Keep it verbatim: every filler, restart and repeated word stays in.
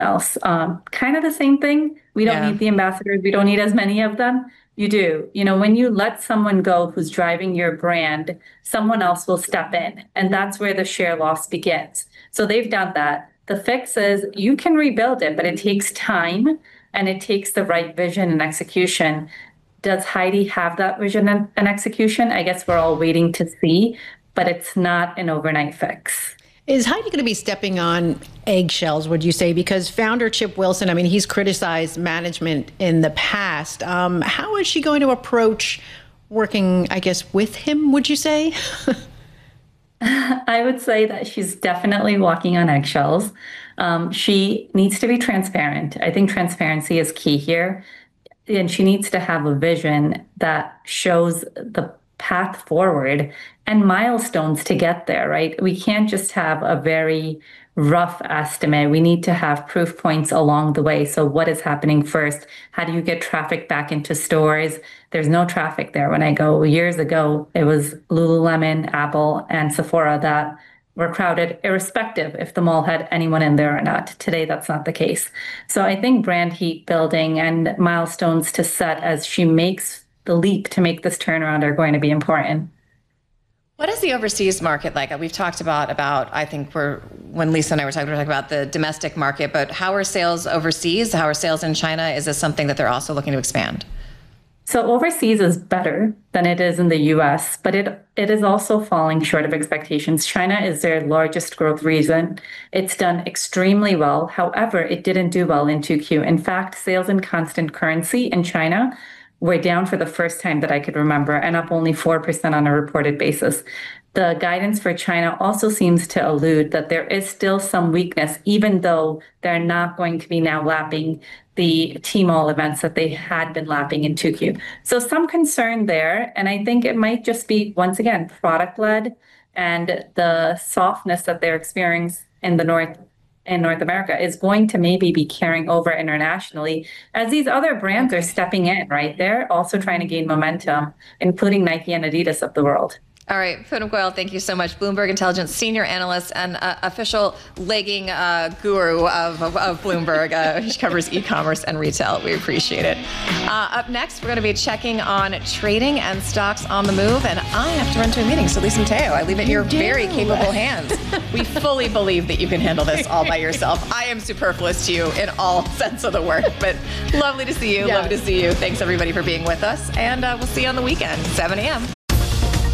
else. Um, kind of the same thing. We don't Yeah. need the ambassadors. We don't need as many of them. You do. You know, when you let someone go who's driving your brand, someone else will step in. And that's where the share loss begins. So they've done that. The fix is you can rebuild it, but it takes time and it takes the right vision and execution. Does Heidi have that vision and, and execution? I guess we're all waiting to see, but it's not an overnight fix. Is Heidi going to be stepping on eggshells, would you say? Because founder Chip Wilson, I mean, he's criticized management in the past. Um, how is she going to approach working, I guess, with him, would you say? I would say that she's definitely walking on eggshells. Um, she needs to be transparent. I think transparency is key here. And she needs to have a vision that shows the path forward and milestones to get there, right? We can't just have a very rough estimate. We need to have proof points along the way. So what is happening first? How do you get traffic back into stores? There's no traffic there. When I go years ago, it was Lululemon, Apple, and Sephora that were crowded, irrespective if the mall had anyone in there or not. Today, that's not the case. So I think brand heat building and milestones to set as she makes the leap to make this turnaround are going to be important. What is the overseas market like? We've talked about, about I think we're, when Lisa and I were talking, we were talking about the domestic market, but how are sales overseas? How are sales in China? Is this something that they're also looking to expand? So overseas is better than it is in the U S, but it it is also falling short of expectations. China is their largest growth region. It's done extremely well. However, it didn't do well in two Q. In fact, sales in constant currency in China were down for the first time that I could remember and up only four percent on a reported basis. The guidance for China also seems to allude that there is still some weakness, even though they're not going to be now lapping the Tmall events that they had been lapping in two Q. So some concern there. And I think it might just be, once again, product led and the softness that they're experiencing in the North in North America is going to maybe be carrying over internationally as these other brands are stepping in, right? They're also trying to gain momentum, including Nike and Adidas of the world. All right, Poonam Goyal, thank you so much. Bloomberg Intelligence senior analyst and uh, official legging uh, guru of, of, of Bloomberg. Uh, she covers e-commerce and retail. We appreciate it. Uh, up next, we're going to be checking on trading and stocks on the move. And I have to run to a meeting. So Lisa Mateo, I leave it in your very capable hands. We fully believe that you can handle this all by yourself. I am superfluous to you in all sense of the word. But lovely to see you. Yes. Lovely to see you. Thanks, everybody, for being with us. And uh, we'll see you on the weekend, seven a.m.